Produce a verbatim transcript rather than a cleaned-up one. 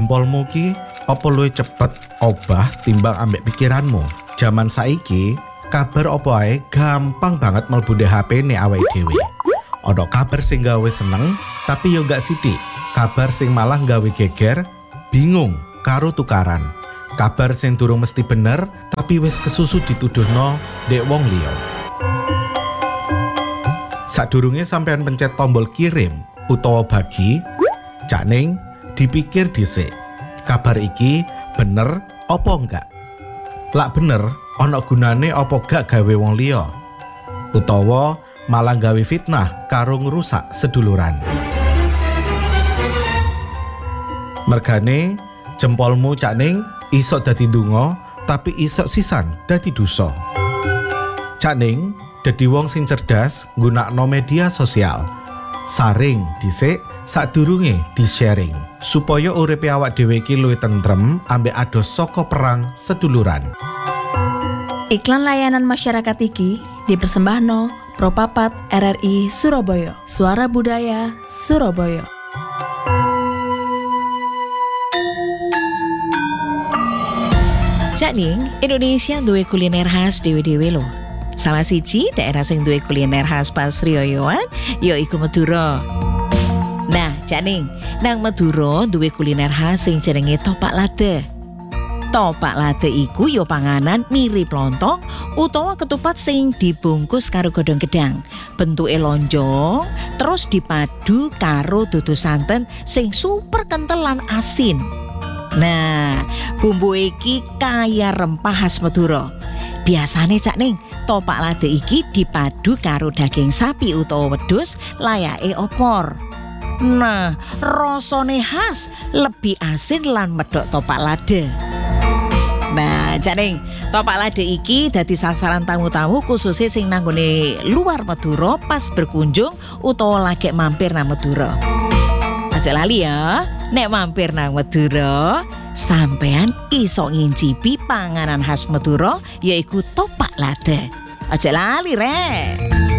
jempolmu ki apa luwih cepet obah timbang ambek pikiranmu. Jaman saiki kabar apa ae gampang banget mlebu H P-ne awake dhewe. Ono kabar sing gawe seneng tapi yo gak sithik. Kabar sing malah gawe geger, bingung karo tukaran. Kabar sing durung mesti bener tapi wis kesusu dituduhno dek wong liya. Sadurunge sampean pencet tombol kirim utawa bagi, Cak Ning dipikir dhisik. Kabar iki bener apa enggak? Lak bener, ana gunane apa gak gawe wong liya? Utawa malah gawe fitnah karo ngrusak seduluran. Mergane jempolmu Cak Ning iso dadi ndonga tapi iso sisan dadi dosa. Cak Ning dadi wong sing cerdas nggunakno media sosial. Saring dhisik sadurunge di-sharing supaya uripe awak dhewe iki luwih tentrem ambek adoh saka perang seduluran. Iklan layanan masyarakat iki dipersembahno Propapat R R I Surabaya, Suara Budaya Surabaya. Cak Ning, Indonesia duwe kuliner khas dewe-dewe lho. Salah siji daerah sing duwe kuliner khas pas riyoyoan yaiku Madura. Nah, Cak Ning, nang Madura duwe kuliner khas sing jenenge topak lade. Topak lade iku ya panganan mirip lontong utawa ketupat sing dibungkus karo godhong gedang. Bentuke lonjong, terus dipadu karo dudu santen sing super kentel lan asin. Nah, bumbu iki kaya rempah khas Madura. Biasane Cak Ning, topak lade iki dipadu karo daging sapi utawa wedhus layake opor. Nah, rasane khas, lebih asin lan medhok topak lade. Nah, Cak Ning, topak lade iki dadi sasaran tamu-tamu khususnya sing nanggone luar Madura pas berkunjung utawa lagi mampir nang Madura. Aja lali ya, nek mampir nang Madura, sampean iso ngincipi panganan khas Madura yaiku topak lade. Aja lali rek.